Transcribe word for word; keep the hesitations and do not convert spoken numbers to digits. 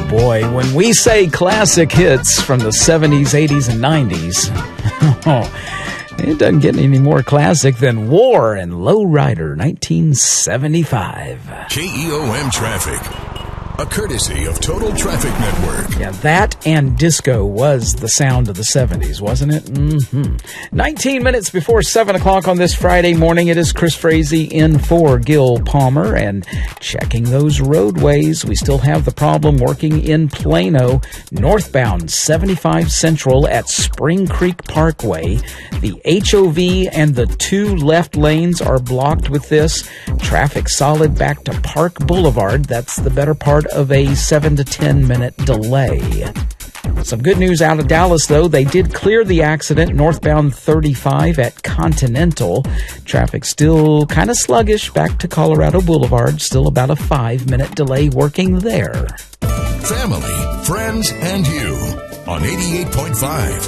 boy, when we say classic hits from the seventies, eighties, and nineties, it doesn't get any more classic than War and Lowrider, nineteen seventy-five. K E O M Traffic, a courtesy of Total Traffic Network. Yeah, that and disco was the sound of the seventies, wasn't it? Mm-hmm. nineteen minutes before seven o'clock on this Friday morning, it is Chris Frazee in for Gil Palmer. And checking those roadways, we still have the problem working in Plano, northbound seventy-five Central at Spring Creek Parkway. The H O V and the two left lanes are blocked with this. Traffic solid back to Park Boulevard. That's the better part of a seven to ten minute delay. Some good news out of Dallas, though. They did clear the accident northbound thirty-five at Continental. Traffic still kind of sluggish back to Colorado Boulevard. Still about a five minute delay working there. Family, friends, and you on eighty-eight point five